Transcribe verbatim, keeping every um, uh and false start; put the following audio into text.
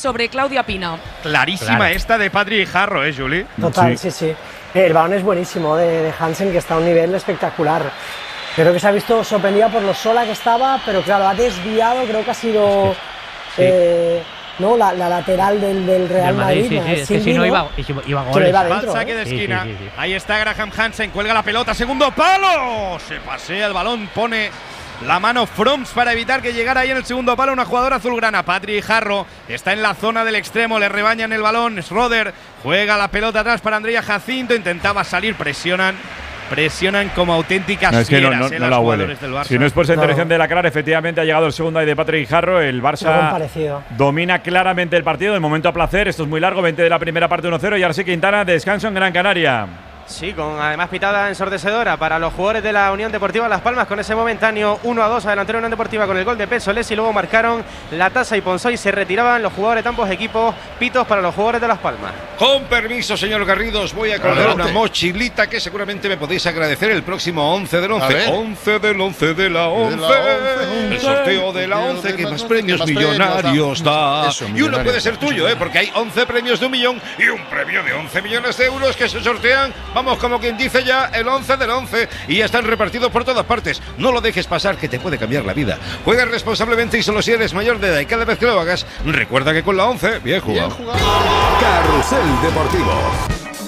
sobre Claudia Pina. Clarísima claro. esta de Patri Guijarro, ¿eh, Juli? Total, sí, sí. sí. El balón es buenísimo de, de Hansen, que está a un nivel espectacular. Creo que se ha visto sorprendida por lo sola que estaba, pero claro, ha desviado, creo que ha sido es que, sí. eh, ¿no? la, la lateral del, del Real de Madrid. Madrid sí, sí, es que si no iba, iba a goles. Iba dentro, saque ¿eh? de esquina. Sí, sí, sí, sí. Ahí está Graham Hansen, cuelga la pelota, segundo palo. Se pasea el balón, pone la mano Froms para evitar que llegara ahí en el segundo palo una jugadora azulgrana. Patri Guijarro está en la zona del extremo, le rebañan el balón. Schroeder juega la pelota atrás para Andrea Jacinto, intentaba salir, presionan. Presionan como auténticas no, es que fieras, no, no, eh, no la huele. Si no es por esa intervención no. de la Clara, efectivamente ha llegado el segundo ahí de Patri Guijarro. El Barça domina claramente el partido. De momento a placer. Esto es muy largo. veinte de la primera parte, uno cero. Y ahora sí Quintana, descanso en Gran Canaria. Sí, con además pitada ensordecedora para los jugadores de la Unión Deportiva Las Palmas, con ese momentáneo uno a dos adelantero Unión Deportiva con el gol de Pesolés, y luego marcaron la Tasa y Ponzó y se retiraban los jugadores de ambos equipos. Pitos para los jugadores de Las Palmas. Con permiso, señor Garrido, os voy a colgar una mochilita que seguramente me podéis agradecer el próximo once del once. once del once de la once. El sorteo de la once que más premios millonarios da. Y uno puede ser tuyo, ¿eh? Porque hay once premios de un millón y un premio de once millones de euros que se sortean. Vamos, como quien dice ya, el once del once, y ya están repartidos por todas partes. No lo dejes pasar, que te puede cambiar la vida. Juega responsablemente y solo si eres mayor de edad, y cada vez que lo hagas, recuerda que con la once, bien jugado. Bien jugado. Carrusel Deportivo.